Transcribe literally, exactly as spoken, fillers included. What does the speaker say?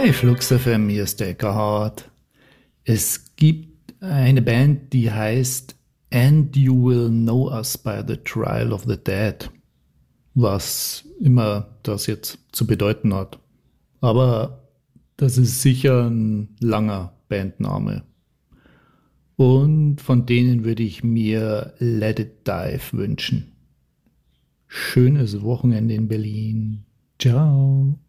Hi Flux F M, hier ist der Eckhard. Es gibt eine Band, die heißt And You Will Know Us by the Trial of the Dead, was immer das jetzt zu bedeuten hat. Aber das ist sicher ein langer Bandname. Und von denen würde ich mir Let It Dive wünschen. Schönes Wochenende in Berlin. Ciao.